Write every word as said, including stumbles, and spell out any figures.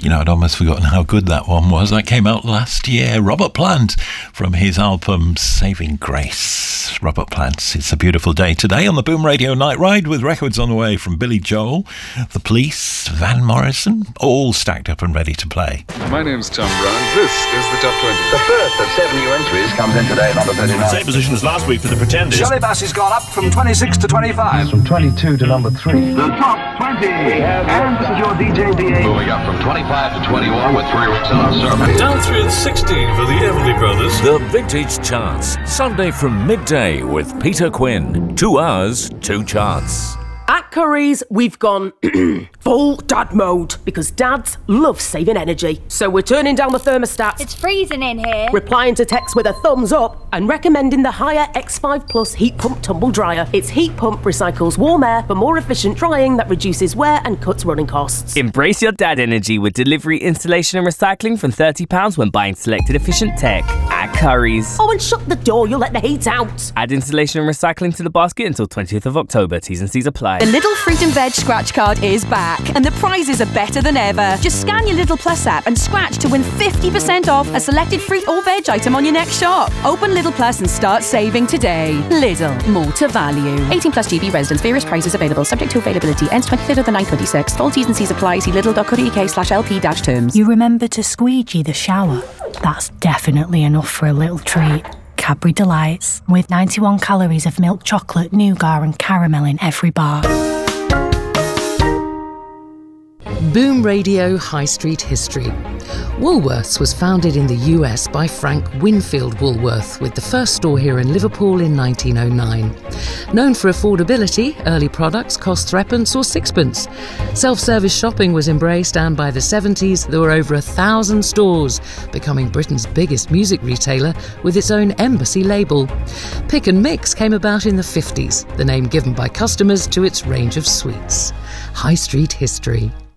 You know, I'd almost forgotten how good that one was. That came out last year. Robert Plant from his album Saving Grace. Robert Plant, it's a beautiful day today on the Boom Radio Night Ride with records on the way from Billy Joel, The Police, Van Morrison, all stacked up and ready to play. My name's Tom Brown. This is the Top twenty. The first of seven new entries comes in today at number thirty-nine. Same position as last week for The Pretenders. Shirley Bassey's gone up from twenty-six to twenty-five. From twenty-two to number three. The Top twenty. And this is your D J D A. Moving up from twenty-five to twenty-one with three weeks on our survey. Down three and sixteen for the Everly Brothers. The Vintage Charts, Sunday from midday with Peter Quinn. Two hours, two charts. At Curry's, we've gone full dad mode because dads love saving energy. So we're turning down the thermostat. It's freezing in here. Replying to texts with a thumbs up and recommending the Haier X five Plus Heat Pump Tumble Dryer. Its heat pump recycles warm air for more efficient drying that reduces wear and cuts running costs. Embrace your dad energy with delivery, installation and recycling from thirty pounds when buying selected efficient tech at Curry's. Oh, and shut the door, you'll let the heat out. Add installation and recycling to the basket until twentieth of October. T's and C's apply. The Lidl Fruit and Veg scratch card is back, and the prizes are better than ever. Just scan your Lidl Plus app and scratch to win fifty percent off a selected fruit or veg item on your next shop. Open Lidl Plus and start saving today. Lidl, more to value. eighteen plus G B residents. Various prices available, subject to availability. Ends twenty-third of the ninth, twenty-six. Full T's and C's apply. See lidl.co.uk slash lp dash terms. You remember to squeegee the shower? That's definitely enough for a little treat. Cadbury Delights, with ninety-one calories of milk chocolate, nougat and caramel in every bar. Boom Radio High Street History. Woolworths was founded in the U S by Frank Winfield Woolworth, with the first store here in Liverpool in nineteen oh nine. Known for affordability, early products cost threepence or sixpence. Self-service shopping was embraced, and by the seventies there were over a thousand stores, becoming Britain's biggest music retailer with its own Embassy label. Pick and Mix came about in the fifties, the name given by customers to its range of sweets. High Street History.